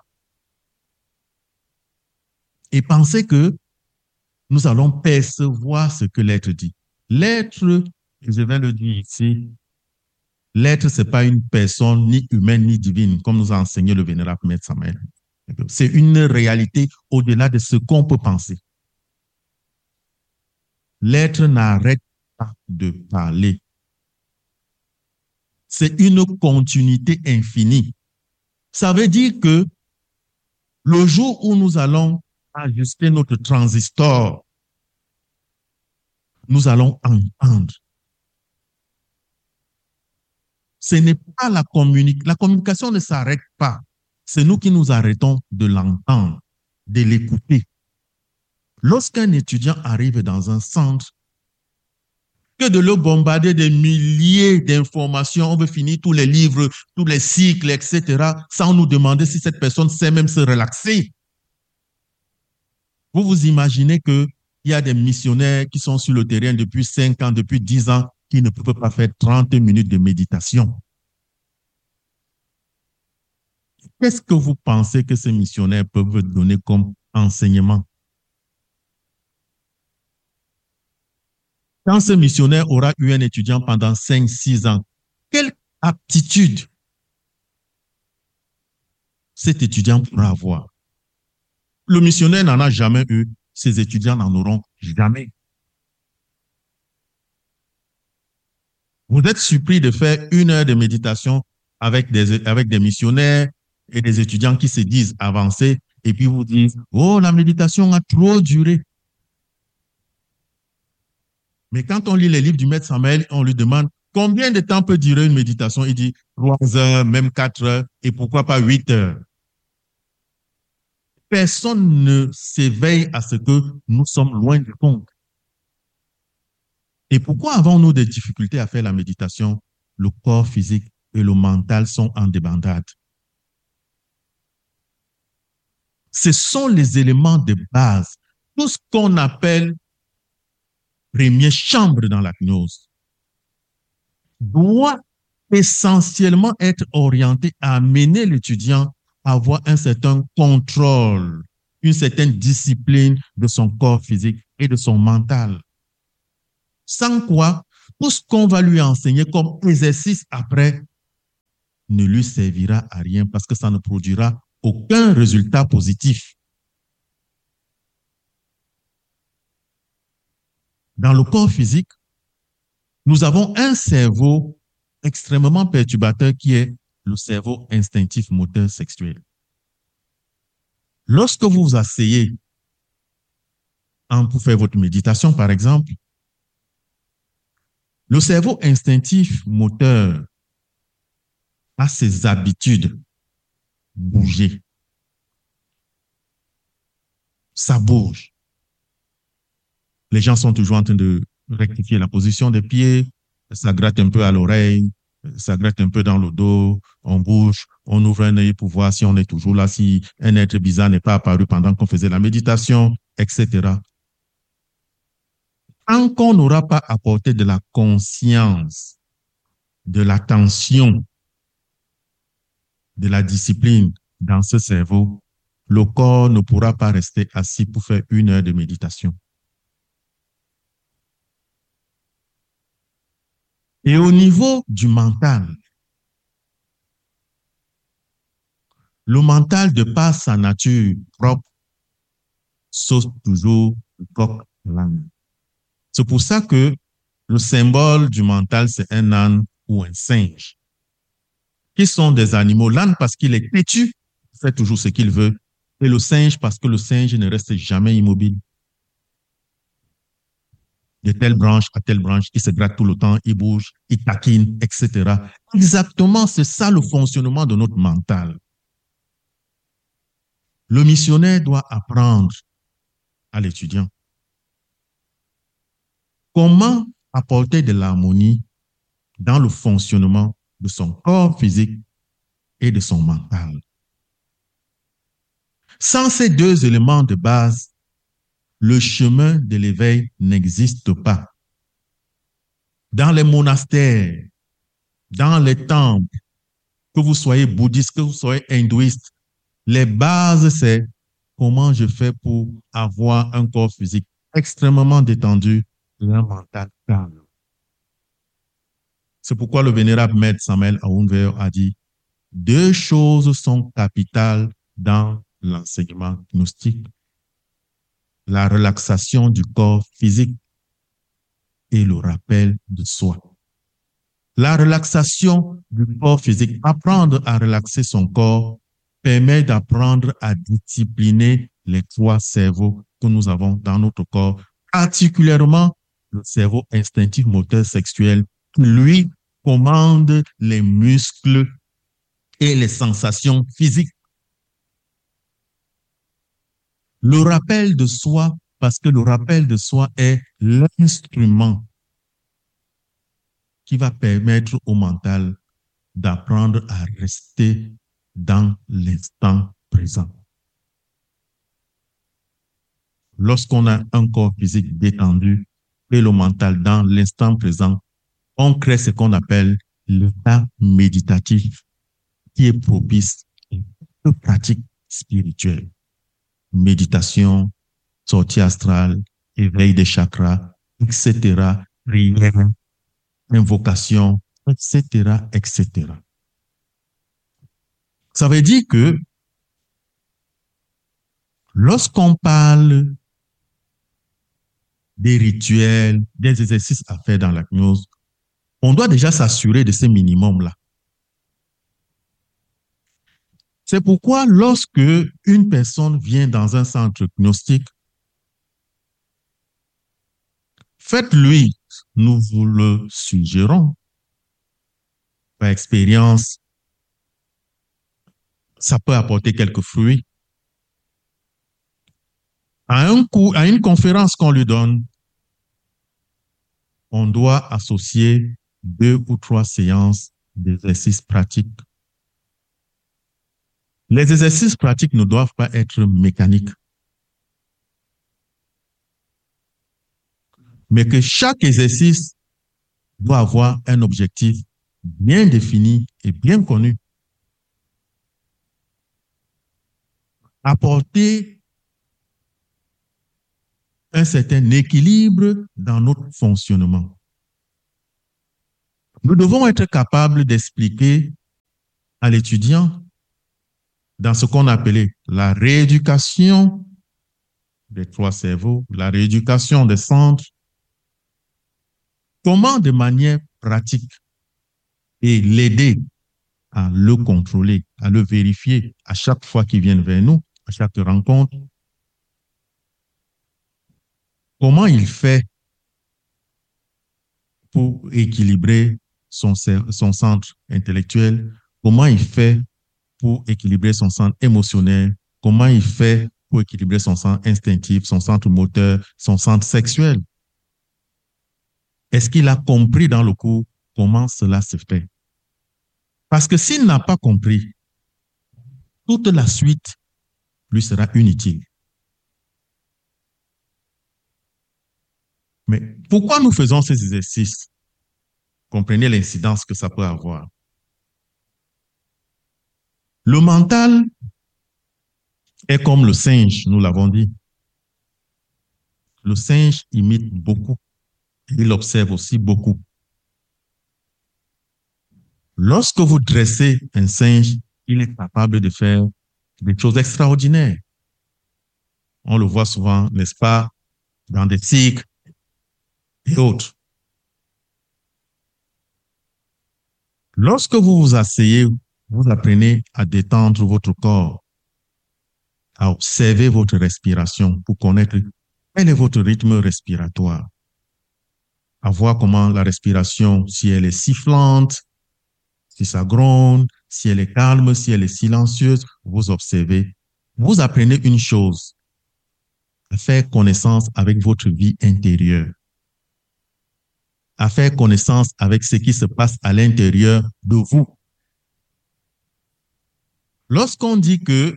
et penser que nous allons percevoir ce que l'être dit. L'être, je vais le dire ici, l'être, ce n'est pas une personne ni humaine ni divine, comme nous a enseigné le vénérable Maître Samael. C'est une réalité au-delà de ce qu'on peut penser. L'être n'arrête pas de parler. C'est une continuité infinie. Ça veut dire que le jour où nous allons ajuster notre transistor, nous allons entendre. Ce n'est pas la communication. La communication ne s'arrête pas. C'est nous qui nous arrêtons de l'entendre, de l'écouter. Lorsqu'un étudiant arrive dans un centre, que de le bombarder des milliers d'informations, on veut finir tous les livres, tous les cycles, et cetera, sans nous demander si cette personne sait même se relaxer. Vous vous imaginez qu'il y a des missionnaires qui sont sur le terrain depuis cinq ans, depuis dix ans, qui ne peuvent pas faire trente minutes de méditation. Qu'est-ce que vous pensez que ces missionnaires peuvent donner comme enseignement? Quand ce missionnaire aura eu un étudiant pendant cinq six ans, quelle aptitude cet étudiant pourra avoir? Le missionnaire n'en a jamais eu, ses étudiants n'en auront jamais. Vous êtes surpris de faire une heure de méditation avec des, avec des missionnaires et des étudiants qui se disent avancés et puis vous disent « Oh, la méditation a trop duré ». Mais quand on lit les livres du Maître Samael, on lui demande combien de temps peut durer une méditation. Il dit trois heures, même quatre heures, et pourquoi pas huit heures. Personne ne s'éveille à ce que nous sommes loin du compte. Et pourquoi avons-nous des difficultés à faire la méditation? Le corps physique et le mental sont en débandade. Ce sont les éléments de base. Tout ce qu'on appelle première chambre dans la gnose doit essentiellement être orienté à amener l'étudiant à avoir un certain contrôle une certaine discipline de son corps physique et de son mental. Sans quoi, tout ce qu'on va lui enseigner comme exercice après ne lui servira à rien parce que ça ne produira aucun résultat positif. Dans le corps physique, nous avons un cerveau extrêmement perturbateur qui est le cerveau instinctif moteur sexuel. Lorsque vous vous asseyez pour faire votre méditation, par exemple, le cerveau instinctif moteur a ses habitudes. Bouger. Ça bouge. Les gens sont toujours en train de rectifier la position des pieds, ça gratte un peu à l'oreille, ça gratte un peu dans le dos, on bouge, on ouvre un œil pour voir si on est toujours là, si un être bizarre n'est pas apparu pendant qu'on faisait la méditation, et cetera. Tant qu'on n'aura pas apporté de la conscience, de l'attention, de la discipline dans ce cerveau, le corps ne pourra pas rester assis pour faire une heure de méditation. Et au niveau du mental, le mental, de par sa nature propre, saute toujours le coq à l'âne. C'est pour ça que le symbole du mental, c'est un âne ou un singe, qui sont des animaux. L'âne parce qu'il est têtu, il fait toujours ce qu'il veut, et le singe parce que le singe ne reste jamais immobile. De telle branche à telle branche, il se gratte tout le temps, il bouge, il taquine, et cetera. Exactement, c'est ça le fonctionnement de notre mental. Le missionnaire doit apprendre à l'étudiant comment apporter de l'harmonie dans le fonctionnement de son corps physique et de son mental. Sans ces deux éléments de base, le chemin de l'éveil n'existe pas. Dans les monastères, dans les temples, que vous soyez bouddhiste, que vous soyez hindouiste, les bases, c'est comment je fais pour avoir un corps physique extrêmement détendu et un mental calme. C'est pourquoi le vénérable maître Samuel Aounver a dit « Deux choses sont capitales dans l'enseignement gnostique. La relaxation du corps physique et le rappel de soi. » La relaxation du corps physique, apprendre à relaxer son corps, permet d'apprendre à discipliner les trois cerveaux que nous avons dans notre corps, particulièrement le cerveau instinctif moteur sexuel qui, lui, commande les muscles et les sensations physiques. Le rappel de soi, parce que le rappel de soi est l'instrument qui va permettre au mental d'apprendre à rester dans l'instant présent. Lorsqu'on a un corps physique détendu et le mental dans l'instant présent, on crée ce qu'on appelle l'état méditatif qui est propice à toute pratique spirituelle. Méditation, sortie astrale, éveil des chakras, et cetera, prière, invocation, et cetera, et cetera. Ça veut dire que lorsqu'on parle des rituels, des exercices à faire dans la gnose, on doit déjà s'assurer de ces minimums-là. C'est pourquoi lorsque une personne vient dans un centre gnostique, faites-lui, nous vous le suggérons, par expérience, ça peut apporter quelques fruits. À, un coup, à une conférence qu'on lui donne, on doit associer deux ou trois séances d'exercices pratiques. Les exercices pratiques ne doivent pas être mécaniques, mais que chaque exercice doit avoir un objectif bien défini et bien connu. Apporter un certain équilibre dans notre fonctionnement. Nous devons être capables d'expliquer à l'étudiant dans ce qu'on appelait la rééducation des trois cerveaux, la rééducation des centres, comment de manière pratique et l'aider à le contrôler, à le vérifier à chaque fois qu'il vient vers nous, à chaque rencontre. Comment il fait pour équilibrer son, son centre intellectuel? Comment il fait pour équilibrer son centre émotionnel? Comment il fait pour équilibrer son centre instinctif, son centre moteur, son centre sexuel? Est-ce qu'il a compris dans le cours comment cela se fait? Parce que s'il n'a pas compris, toute la suite lui sera inutile. Mais pourquoi nous faisons ces exercices? Comprenez l'incidence que ça peut avoir. Le mental est comme le singe, nous l'avons dit. Le singe imite beaucoup. Il observe aussi beaucoup. Lorsque vous dressez un singe, il est capable de faire des choses extraordinaires. On le voit souvent, n'est-ce pas, dans des cirques et autres. Lorsque vous vous asseyez, vous apprenez à détendre votre corps, à observer votre respiration pour connaître quel est votre rythme respiratoire, à voir comment la respiration, si elle est sifflante, si ça gronde, si elle est calme, si elle est silencieuse, vous observez. Vous apprenez une chose, à faire connaissance avec votre vie intérieure, à faire connaissance avec ce qui se passe à l'intérieur de vous. Lorsqu'on dit que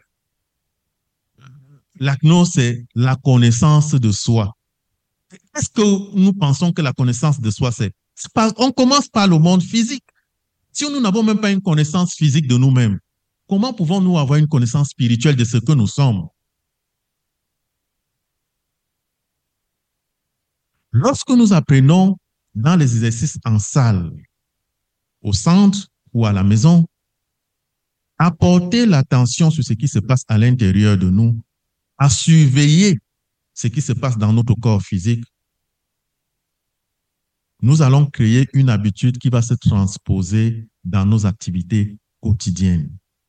la gnose, c'est la connaissance de soi, est-ce que nous pensons que la connaissance de soi, c'est... Pas, on commence par le monde physique. Si nous n'avons même pas une connaissance physique de nous-mêmes, comment pouvons-nous avoir une connaissance spirituelle de ce que nous sommes? Lorsque nous apprenons dans les exercices en salle, au centre ou à la maison, à porter l'attention sur ce qui se passe à l'intérieur de nous, à surveiller ce qui se passe dans notre corps physique, nous allons créer une habitude qui va se transposer dans nos activités quotidiennes.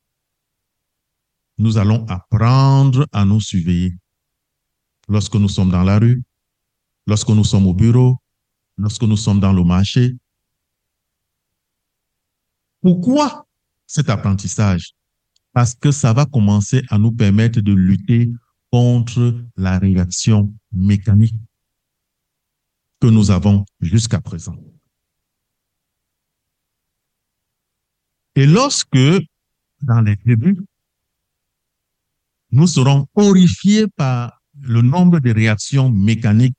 Nous allons apprendre à nous surveiller. Lorsque nous sommes dans la rue, lorsque nous sommes au bureau, lorsque nous sommes dans le marché. Pourquoi cet apprentissage? Parce que ça va commencer à nous permettre de lutter contre la réaction mécanique que nous avons jusqu'à présent. Et lorsque, dans les débuts, nous serons horrifiés par le nombre de réactions mécaniques,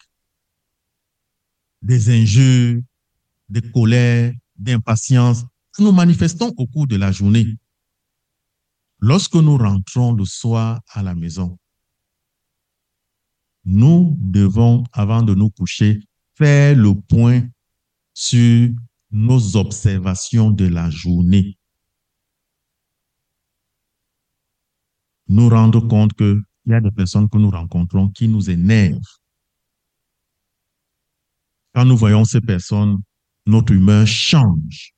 des injures, des colères, d'impatience que nous manifestons au cours de la journée. Lorsque nous rentrons le soir à la maison, nous devons, avant de nous coucher, faire le point sur nos observations de la journée. Nous rendre compte qu'il y a des personnes que nous rencontrons qui nous énervent. Quand nous voyons ces personnes, notre humeur change.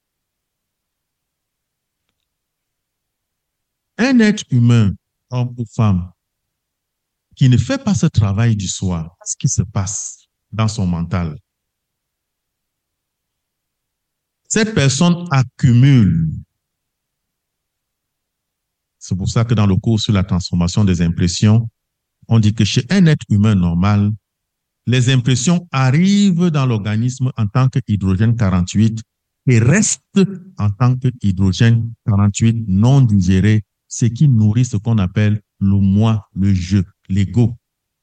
Un être humain, homme ou femme, qui ne fait pas ce travail du soir, qu'est-ce qui se passe dans son mental? Cette personne accumule. C'est pour ça que dans le cours sur la transformation des impressions, on dit que chez un être humain normal, les impressions arrivent dans l'organisme en tant qu'hydrogène quarante-huit et restent en tant qu'hydrogène quarante-huit non digéré, ce qui nourrit ce qu'on appelle le moi, le je, l'ego.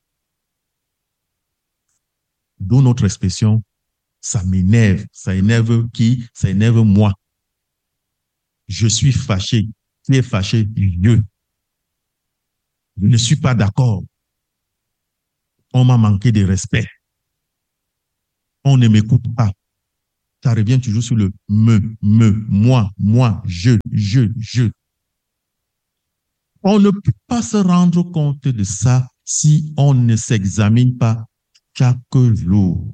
D'où notre expression, ça m'énerve. Ça énerve qui? Ça énerve moi. Je suis fâché. Qui est fâché? Dieu. Je ne suis pas d'accord. On m'a manqué de respect. On ne m'écoute pas. Ça revient toujours sur le me, me, moi, moi, je, je, je. On ne peut pas se rendre compte de ça si on ne s'examine pas chaque jour.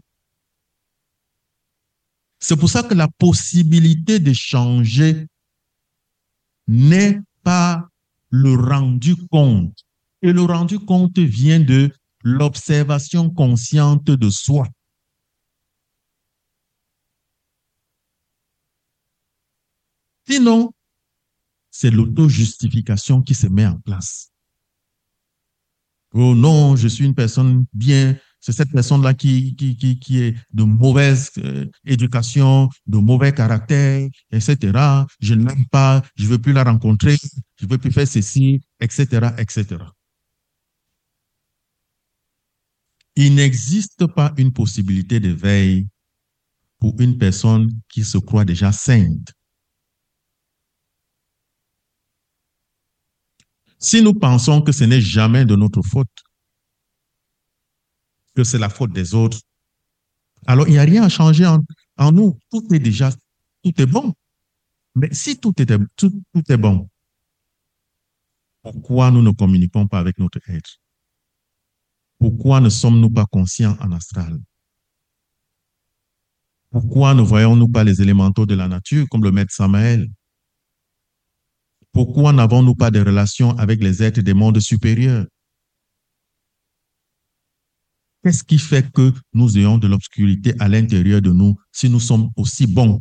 C'est pour ça que la possibilité de changer n'est pas le rendu compte. Et le rendu compte vient de l'observation consciente de soi. Sinon, c'est l'auto-justification qui se met en place. Oh non, je suis une personne bien, c'est cette personne-là qui, qui, qui, qui est de mauvaise euh, éducation, de mauvais caractère, et cetera. Je ne l'aime pas, je ne veux plus la rencontrer, je ne veux plus faire ceci, et cetera, et cetera. Il n'existe pas une possibilité d'éveil pour une personne qui se croit déjà sainte. Si nous pensons que ce n'est jamais de notre faute, que c'est la faute des autres, alors il n'y a rien à changer en, en nous. Tout est déjà, tout est bon. Mais si tout, était, tout, tout est bon, pourquoi nous ne communiquons pas avec notre être? Pourquoi ne sommes-nous pas conscients en astral? Pourquoi ne voyons-nous pas les élémentaux de la nature comme le maître Samael? Pourquoi n'avons-nous pas de relations avec les êtres des mondes supérieurs? Qu'est-ce qui fait que nous ayons de l'obscurité à l'intérieur de nous si nous sommes aussi bons?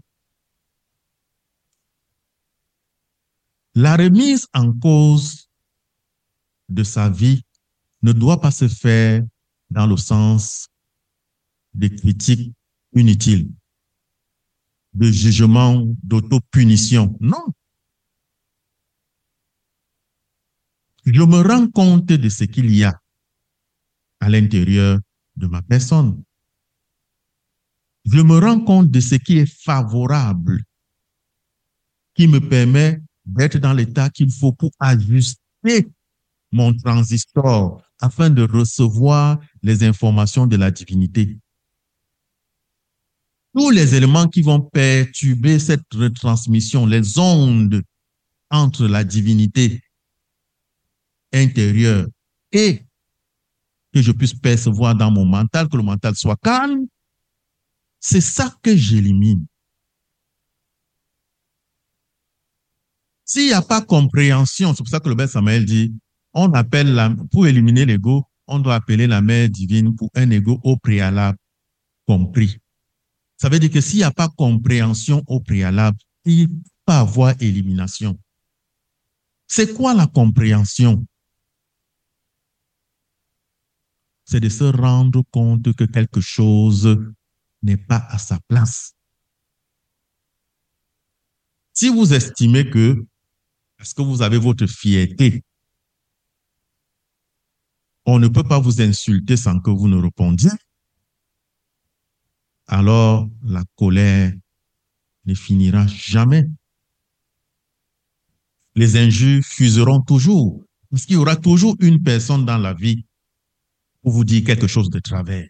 La remise en cause de sa vie ne doit pas se faire dans le sens des critiques inutiles, de jugement, d'auto-punition. Non. Je me rends compte de ce qu'il y a à l'intérieur de ma personne. Je me rends compte de ce qui est favorable, qui me permet d'être dans l'état qu'il faut pour ajuster mon transistor afin de recevoir les informations de la divinité. Tous les éléments qui vont perturber cette retransmission, les ondes entre la divinité intérieure et que je puisse percevoir dans mon mental, que le mental soit calme, c'est ça que j'élimine. S'il n'y a pas compréhension, c'est pour ça que le Beth Samael dit, on appelle la, pour éliminer l'ego, on doit appeler la mère divine pour un ego au préalable compris. Ça veut dire que s'il n'y a pas compréhension au préalable, il peut pas avoir élimination. C'est quoi la compréhension? C'est de se rendre compte que quelque chose n'est pas à sa place. Si vous estimez que, parce que vous avez votre fierté, on ne peut pas vous insulter sans que vous ne répondiez, alors la colère ne finira jamais. Les injures fuseront toujours, parce qu'il y aura toujours une personne dans la vie pour vous dire quelque chose de travers.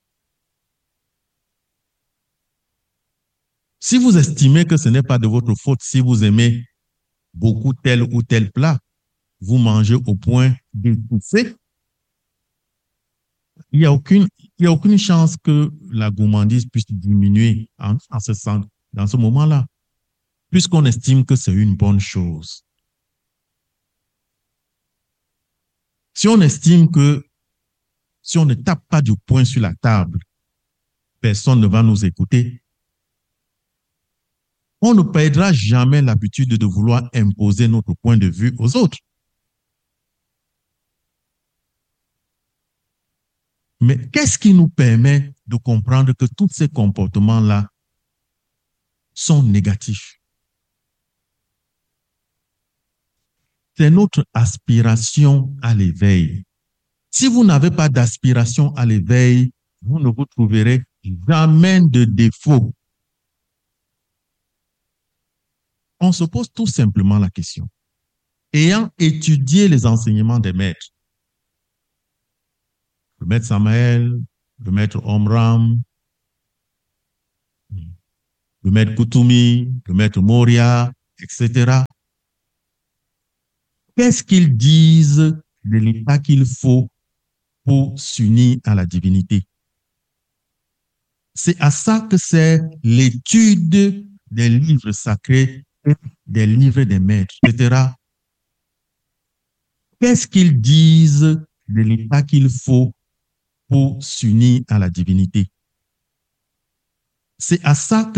Si vous estimez que ce n'est pas de votre faute, si vous aimez beaucoup tel ou tel plat, vous mangez au point d'étouffer, il n'y a aucune, il y a aucune chance que la gourmandise puisse diminuer en, en ce sens, dans ce moment-là, puisqu'on estime que c'est une bonne chose. Si on estime que si on ne tape pas du poing sur la table, personne ne va nous écouter, on ne perdra jamais l'habitude de vouloir imposer notre point de vue aux autres. Mais qu'est-ce qui nous permet de comprendre que tous ces comportements-là sont négatifs? C'est notre aspiration à l'éveil. Si vous n'avez pas d'aspiration à l'éveil, vous ne vous trouverez jamais de défaut. On se pose tout simplement la question. Ayant étudié les enseignements des maîtres, le maître Samael, le maître Omram, le maître Koutoumi, le maître Moria, et cetera. Qu'est-ce qu'ils disent de l'état qu'il faut pour s'unir à la divinité? C'est à ça que c'est l'étude des livres sacrés, des livres des maîtres, et cetera. Qu'est-ce qu'ils disent de l'état qu'il faut pour s'unir à la divinité? C'est à ça que